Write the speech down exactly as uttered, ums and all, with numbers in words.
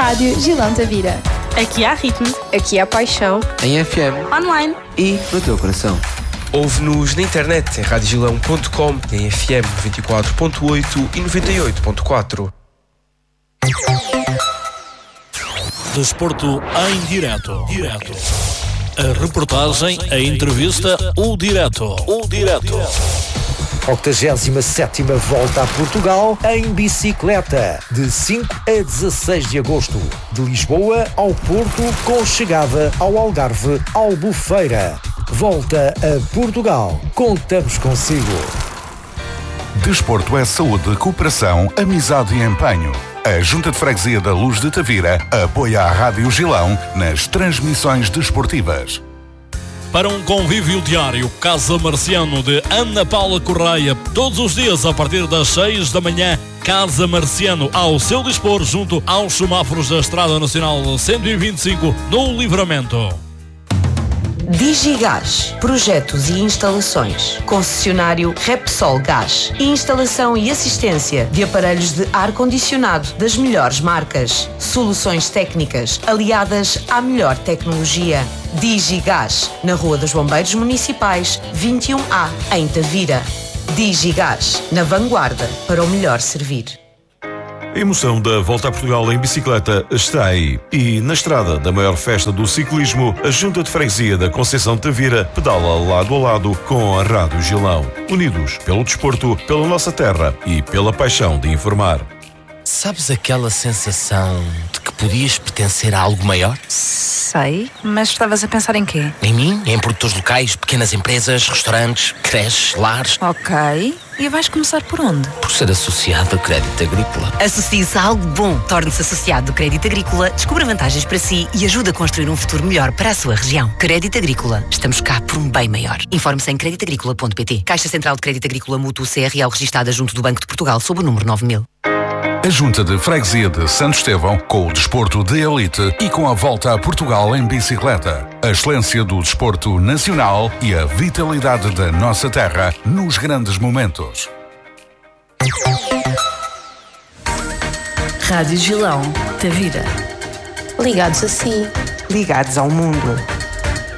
Rádio Gilão Tavira. Aqui há ritmo. Aqui há paixão. Em F M. Online. E no teu coração. Ouve-nos na internet em rádio gilão ponto com, em F M noventa e quatro ponto oito e noventa e oito ponto quatro. Desporto em direto. Direto. A reportagem, a entrevista, o direto. O direto. octogésima sétima Volta a Portugal em bicicleta, de cinco a dezasseis de agosto, de Lisboa ao Porto, com chegada ao Algarve, Albufeira. Volta a Portugal, contamos consigo. Desporto é saúde, cooperação, amizade e empenho. A Junta de Freguesia da Luz de Tavira apoia a Rádio Gilão nas transmissões desportivas. Para um convívio diário, Casa Marciano de Ana Paula Correia, todos os dias a partir das seis da manhã, Casa Marciano ao seu dispor junto aos semáforos da Estrada Nacional cento e vinte e cinco, no Livramento. Digigás, projetos e instalações. Concessionário Repsol Gás. Instalação e assistência de aparelhos de ar-condicionado das melhores marcas. Soluções técnicas aliadas à melhor tecnologia. Digigás, na Rua dos Bombeiros Municipais, vinte e um A, em Tavira. Digigás, na vanguarda para o melhor servir. A emoção da Volta a Portugal em bicicleta está aí. E na estrada da maior festa do ciclismo, a Junta de Freguesia da Conceição de Tavira pedala lado a lado com a Rádio Gilão. Unidos pelo desporto, pela nossa terra e pela paixão de informar. Sabes aquela sensação de que podias pertencer a algo maior? Sei, mas estavas a pensar em quê? Em mim, em produtores locais, pequenas empresas, restaurantes, creches, lares. Ok, e vais começar por onde? Por ser associado ao Crédito Agrícola. Associe-se a algo bom. Torne-se associado do Crédito Agrícola, descubra vantagens para si e ajude a construir um futuro melhor para a sua região. Crédito Agrícola. Estamos cá por um bem maior. Informe-se em crédito agrícola ponto pt. Caixa Central de Crédito Agrícola Mútuo C R L registada junto do Banco de Portugal sob o número nove mil. A Junta de Freguesia de Santo Estevão, com o desporto de elite e com a Volta a Portugal em bicicleta. A excelência do desporto nacional e a vitalidade da nossa terra nos grandes momentos. Rádio Gilão Tavira. Ligados a si. Ligados ao mundo.